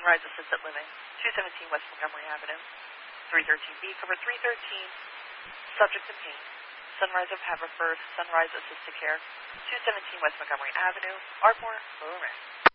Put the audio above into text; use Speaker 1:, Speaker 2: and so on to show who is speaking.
Speaker 1: Sunrise Assisted Living, 217 West Montgomery Avenue. 313B, cover 313, subject to pain. Sunrise of Haverford, Sunrise Assisted Care, 217 West Montgomery Avenue, Ardmore, Lower Maryland.